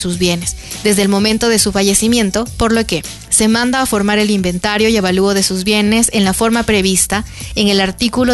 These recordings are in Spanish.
sus bienes desde el momento de su fallecimiento, por lo que se manda a formar el inventario y avalúo de sus bienes en la forma prevista en el artículo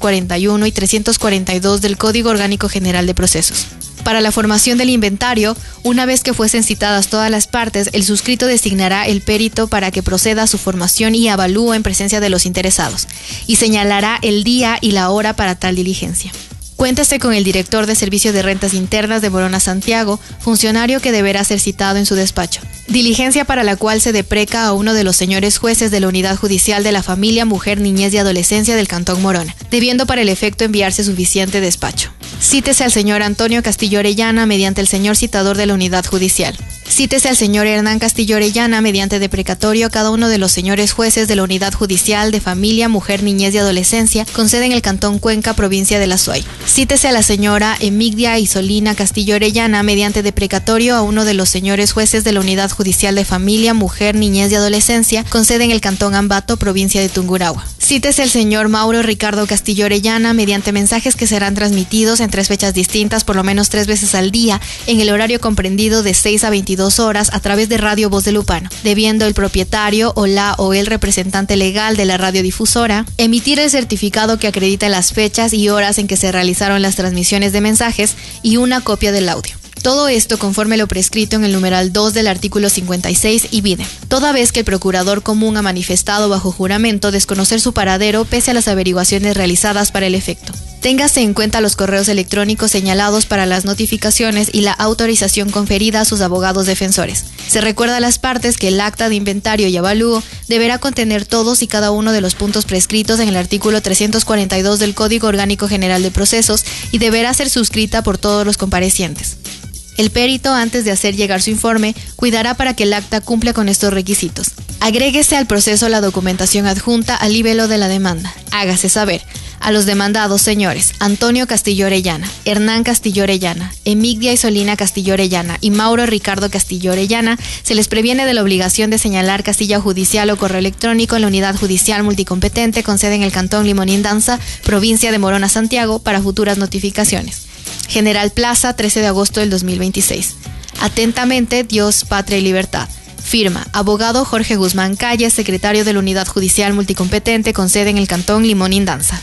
341 y 342 del Código Orgánico General de Procesos. Para la formación del inventario, una vez que fuesen citadas todas las partes, el suscrito designará el perito para que proceda a su formación y avalúo en presencia de los interesados, y señalará el día y la hora para tal diligencia. Cuéntese con el director de Servicio de Rentas Internas de Morona Santiago, funcionario que deberá ser citado en su despacho. Diligencia para la cual se depreca a uno de los señores jueces de la Unidad Judicial de la Familia, Mujer, Niñez y Adolescencia del Cantón Morona, debiendo para el efecto enviarse suficiente despacho. Cítese al señor Antonio Castillo Orellana mediante el señor citador de la Unidad Judicial. Cítese al señor Hernán Castillo Orellana mediante deprecatorio a cada uno de los señores jueces de la Unidad Judicial de Familia, Mujer, Niñez y Adolescencia con sede en el Cantón Cuenca, provincia de La Suay. Cítese a la señora Emigdia Isolina Castillo Orellana mediante deprecatorio a uno de los señores jueces de la Unidad Judicial de Familia, Mujer, Niñez y Adolescencia con sede en el Cantón Ambato, provincia de Tungurahua. Cítese al señor Mauro Ricardo Castillo Orellana mediante mensajes que serán transmitidos en 3 fechas distintas por lo menos 3 veces al día en el horario comprendido de 6 a 22 horas a través de Radio Voz de Lupano, debiendo el propietario o la o el representante legal de la radiodifusora emitir el certificado que acredita las fechas y horas en que se realizaron las transmisiones de mensajes y una copia del audio. Todo esto conforme lo prescrito en el numeral 2 del artículo 56 y vide, toda vez que el procurador común ha manifestado bajo juramento desconocer su paradero pese a las averiguaciones realizadas para el efecto. Téngase en cuenta los correos electrónicos señalados para las notificaciones y la autorización conferida a sus abogados defensores. Se recuerda a las partes que el acta de inventario y avalúo deberá contener todos y cada uno de los puntos prescritos en el artículo 342 del Código Orgánico General de Procesos y deberá ser suscrita por todos los comparecientes. El perito, antes de hacer llegar su informe, cuidará para que el acta cumpla con estos requisitos. Agréguese al proceso la documentación adjunta al libelo de la demanda. Hágase saber a los demandados señores Antonio Castillo Orellana, Hernán Castillo Orellana, Emigdia Isolina Castillo Orellana y Mauro Ricardo Castillo Orellana, se les previene de la obligación de señalar casilla judicial o correo electrónico en la unidad judicial multicompetente con sede en el Cantón Limonindanza, provincia de Morona Santiago, para futuras notificaciones. General Plaza, 13 de agosto del 2026. Atentamente, Dios, Patria y Libertad. Firma, abogado Jorge Guzmán Calle, secretario de la Unidad Judicial Multicompetente con sede en el Cantón Limonindanza.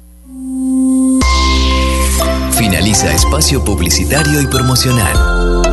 Finaliza espacio publicitario y promocional.